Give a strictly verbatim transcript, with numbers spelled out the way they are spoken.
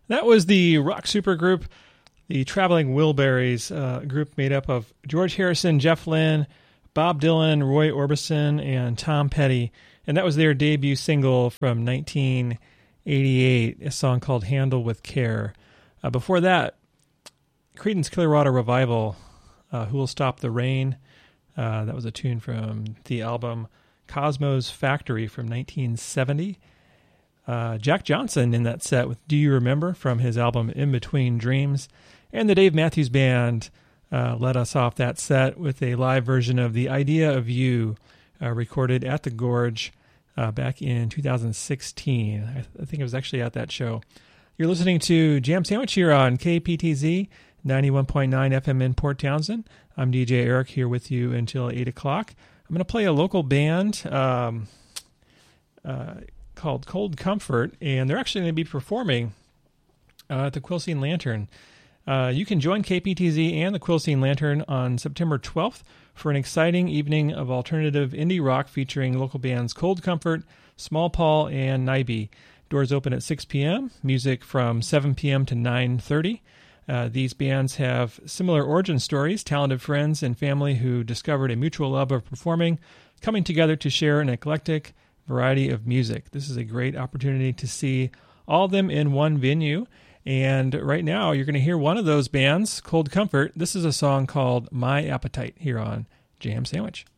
That was the rock supergroup, the Traveling Wilburys, uh, group made up of George Harrison, Jeff Lynne, Bob Dylan, Roy Orbison, and Tom Petty. And that was their debut single from nineteen eighty-eight, a song called Handle with Care. Uh, before that, Creedence Clearwater Revival, uh, Who Will Stop the Rain? Uh, that was a tune from the album Cosmo's Factory from nineteen seventy. Uh, Jack Johnson in that set with Do You Remember from his album In Between Dreams. And the Dave Matthews Band uh, led us off that set with a live version of The Idea of You, uh, recorded at the Gorge uh, back in two thousand sixteen. I, th- I think it was actually at that show. You're listening to Jam Sandwich here on K P T Z, ninety-one point nine F M in Port Townsend. I'm D J Eric here with you until eight o'clock. I'm going to play a local band um, uh, called Cold Comfort, and they're actually going to be performing uh, at the Quilcene Lantern. Uh, you can join K P T Z and the Quilcene Lantern on September twelfth for an exciting evening of alternative indie rock featuring local bands Cold Comfort, Small Paul, and Nibe. Doors open at six p.m., music from seven p.m. to nine thirty. Uh, these bands have similar origin stories, talented friends and family who discovered a mutual love of performing, coming together to share an eclectic variety of music. This is a great opportunity to see all of them in one venue. And right now, you're going to hear one of those bands, Cold Comfort. This is a song called My Appetite here on Jam Sandwich.